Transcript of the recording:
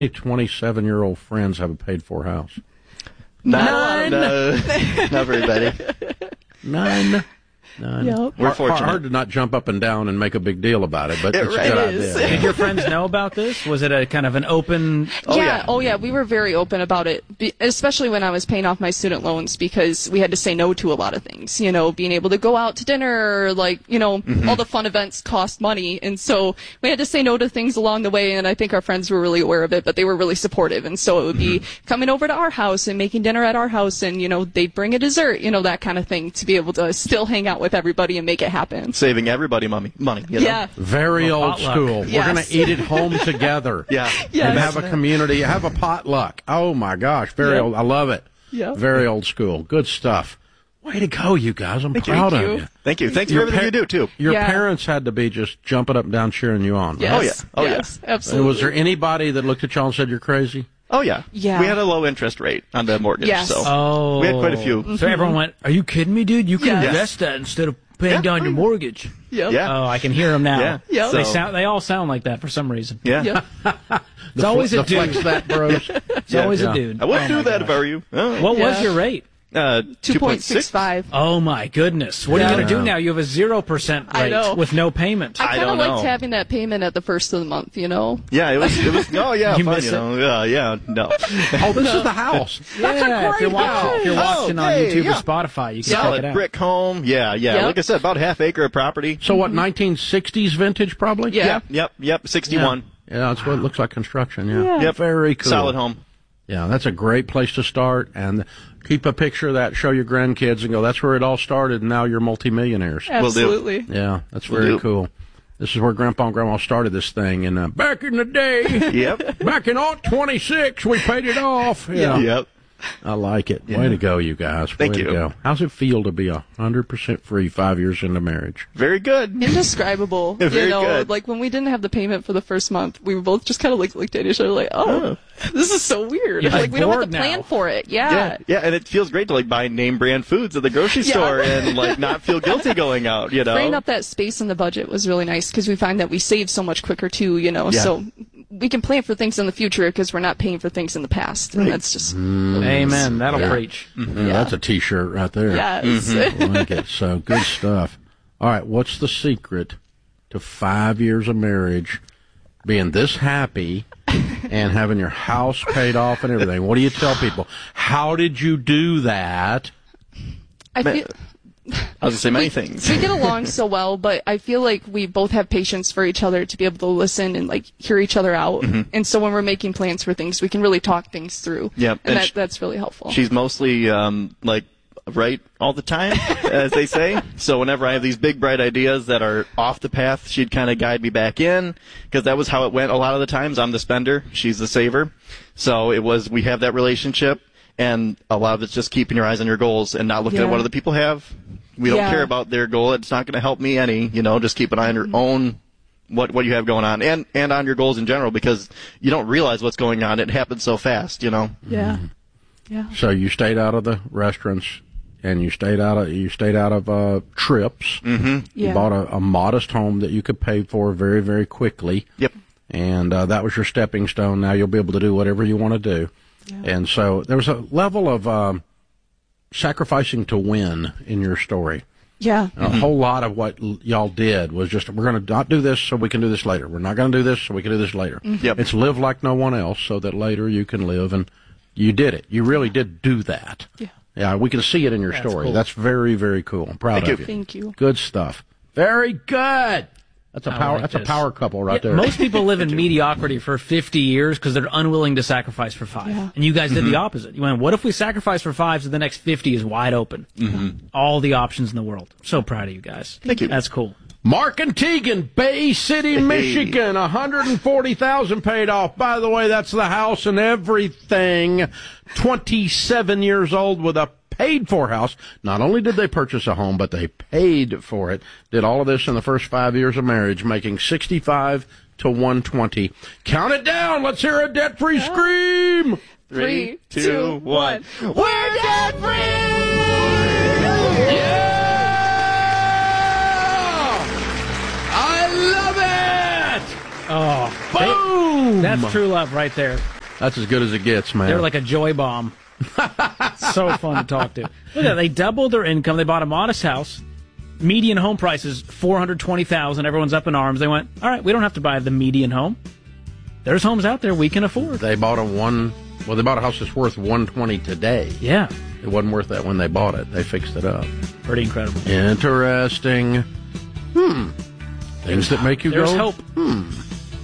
27-year-old friends have a paid-for house? None. Not very many. None. Yep. We're fortunate. Hard to not jump up and down and make a big deal about it, but it's a good idea. Did your friends know about this? Was it a kind of an open... Oh yeah, we were very open about it, especially when I was paying off my student loans, because we had to say no to a lot of things. You know, being able to go out to dinner, all the fun events cost money, and so we had to say no to things along the way, and I think our friends were really aware of it, but they were really supportive, and so it would be coming over to our house and making dinner at our house, and, they'd bring a dessert, that kind of thing, to be able to still hang out with everybody and make it happen. Saving everybody money. Yeah. Very old school. Yes. We're going to eat at home together. Yeah. And have a community, have a potluck. Oh, my gosh. Very old. I love it. Yeah. Very old school. Good stuff. Way to go, you guys. I'm proud of you. Thank you. Thanks for everything you do, too. Your parents had to be just jumping up and down cheering you on. Right? Yes. Oh, yeah. Yes, absolutely. And was there anybody that looked at y'all and said you're crazy? Oh, yeah. Yeah. We had a low interest rate on the mortgage, Yes. so we had quite a few. So everyone went, are you kidding me, dude? You can Yes. invest that instead of paying down your mortgage. Yep. Yeah. Oh, I can hear them now. Yeah. Yep. They all sound like that for some reason. Yeah. Yep. It's always a dude. Flex that, bros. It's always a dude. I wouldn't Oh, do my that gosh. if I were you. Oh. What was your rate? 2.65. Oh, my goodness. What are you going to do Yeah. now? You have a 0% I know. rate with no payment. I kind of don't liked know. having that payment at the first of the month, Yeah, it was. Oh, yeah, You fun, miss it? Yeah, no. Oh, this is the house. That's a if great you're, house. if you're watching on hey, YouTube yeah. or Spotify, you can check it Solid out. brick home. Yeah. Yep. Like I said, about half acre of property. So what, 1960s vintage probably? Yeah. Yep. 61. Yeah, that's what it looks like construction, yeah. Yep. Very cool. Solid home. Yeah, that's a great place to start, and keep a picture of that, show your grandkids, and go, that's where it all started, and now you're multimillionaires. Absolutely. Yeah, that's very cool. This is where Grandpa and Grandma started this thing, and back in the day, Yep. back in 26, we paid it off. Yeah. Yep. I like it. Way to go, you guys. Thank Way you. to go. How's it feel to be 100% free 5 years into marriage? Very good. Indescribable. Very good. Like when we didn't have the payment for the first month, we were both just kind of looked at each other like, this is so weird. You're Like we don't have to bored now. plan for it. Yeah. Yeah, and it feels great to buy name brand foods at the grocery store and not feel guilty going out. Freeing up that space in the budget was really nice because we find that we save so much quicker too. So we can plan for things in the future because we're not paying for things in the past, and that's just Amen. That'll preach. Yeah, that's a T-shirt right there. yes. I like it. So good stuff. All right, what's the secret to 5 years of marriage, being this happy, and having your house paid off and everything? What do you tell people? How did you do that? I feel. I was going to say many things. We get along so well, but I feel like we both have patience for each other to be able to listen and hear each other out. And so when we're making plans for things, we can really talk things through. Yep. And And that's really helpful. She's mostly right all the time, as they say. So whenever I have these big bright ideas that are off the path, she'd kind of guide me back in, because that was how it went a lot of the times. I'm the spender, she's the saver. So we have that relationship, and a lot of it's just keeping your eyes on your goals and not looking at what other people have. We don't care about their goal. It's not going to help me any. Just keep an eye on your own, what you have going on, and on your goals in general, because you don't realize what's going on. It happens so fast, Yeah. Yeah. So you stayed out of the restaurants, and you stayed out of trips. Mm-hmm. You bought a modest home that you could pay for very, very quickly. Yep. And that was your stepping stone. Now you'll be able to do whatever you want to do. Yeah. And so there was a level of sacrificing to win in your story. Yeah. A whole lot of what y'all did was just, we're going to not do this so we can do this later. We're not going to do this so we can do this later. Yep. It's live like no one else so that later you can live, and you did it. You really did do that. Yeah. Yeah, we can see it in your story. Cool. That's very, very cool. I'm proud of you. Thank you. Good stuff. Very good. That's a power. like That's a this. power couple right there. Most people live in mediocrity for 50 years because they're unwilling to sacrifice for 5. Yeah. And you guys did the opposite. You went, what if we sacrifice for 5 so the next 50 is wide open? All the options in the world. So proud of you guys. Thank you. That's cool. Mark and Tegan, Bay City, Michigan, $140,000 paid off. By the way, that's the house and everything. 27 years old with a paid-for house. Not only did they purchase a home, but they paid for it. Did all of this in the first 5 years of marriage, making 65 to 120. Count it down. Let's hear a debt-free scream. 3, 2, 1. We're debt-free! Yeah! I love it! Oh, Boom! that's true love right there. That's as good as it gets, man. They're like a joy bomb. So fun to talk to. Look at that. They doubled their income. They bought a modest house. Median home price is $420,000. Everyone's up in arms. They went, all right, we don't have to buy the median home. There's homes out there we can afford. They bought they bought a house that's worth $120 today. Yeah. It wasn't worth that when they bought it. They fixed it up. Pretty incredible. Interesting. Things that make you There's go, hope.